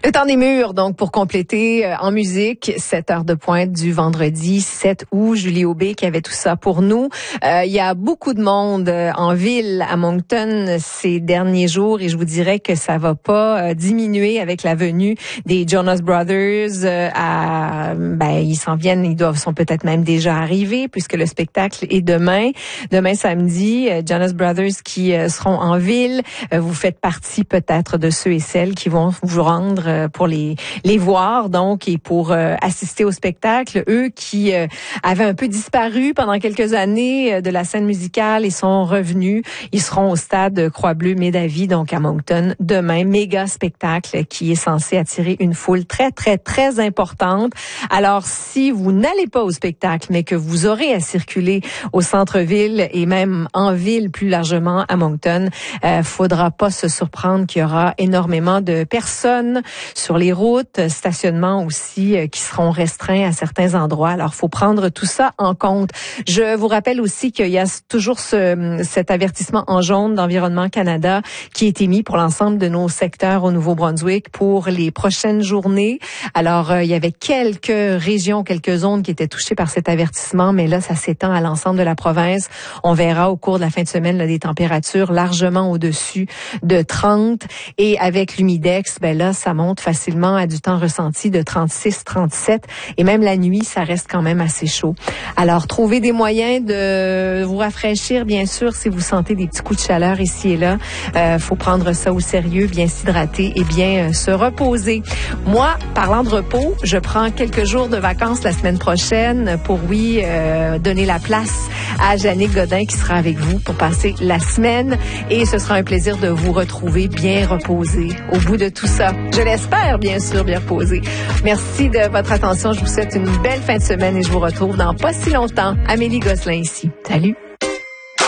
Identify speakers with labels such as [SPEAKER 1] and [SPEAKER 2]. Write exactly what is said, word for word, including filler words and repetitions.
[SPEAKER 1] Le temps des murs, donc, pour compléter euh, en musique, cette heure de pointe du vendredi sept août. Julie Aubé qui avait tout ça pour nous. Euh, il y a beaucoup de monde euh, en ville à Moncton ces derniers jours et je vous dirais que ça va pas euh, diminuer avec la venue des Jonas Brothers. Euh, à, ben, ils s'en viennent, ils doivent sont peut-être même déjà arrivés puisque le spectacle est demain. Demain samedi, euh, Jonas Brothers qui euh, seront en ville. Euh, vous faites partie peut-être de ceux et celles qui vont vous rendre pour les les voir donc et pour euh, assister au spectacle. Eux qui euh, avaient un peu disparu pendant quelques années euh, de la scène musicale et sont revenus. Ils seront au stade Croix-Bleue Médavie donc à Moncton demain. Méga spectacle qui est censé attirer une foule très très très importante. Alors si vous n'allez pas au spectacle mais que vous aurez à circuler au centre-ville et même en ville plus largement à Moncton, euh, faudra pas se surprendre qu'il y aura énormément de personnes sur les routes, stationnements aussi euh, qui seront restreints à certains endroits. Alors, faut prendre tout ça en compte. Je vous rappelle aussi qu'il y a toujours ce, cet avertissement en jaune d'Environnement Canada qui est émis pour l'ensemble de nos secteurs au Nouveau-Brunswick pour les prochaines journées. Alors, euh, il y avait quelques régions, quelques zones qui étaient touchées par cet avertissement, mais là, ça s'étend à l'ensemble de la province. On verra au cours de la fin de semaine là, des températures largement au-dessus de trente et avec l'humidex, ben là, ça monte facilement à du temps ressenti de trente-six, trente-sept et même la nuit, ça reste quand même assez chaud. Alors, trouvez des moyens de vous rafraîchir, bien sûr, si vous sentez des petits coups de chaleur ici et là. Euh, faut prendre ça au sérieux, bien s'hydrater et bien euh, se reposer. Moi, parlant de repos, je prends quelques jours de vacances la semaine prochaine pour, oui, euh, donner la place à Jannick Godin qui sera avec vous pour passer la semaine et ce sera un plaisir de vous retrouver bien reposé au bout de tout ça. Je l'espère, bien sûr, bien reposé. Merci de votre attention. Je vous souhaite une belle fin de semaine et je vous retrouve dans pas si longtemps. Amélie Gosselin ici. Salut.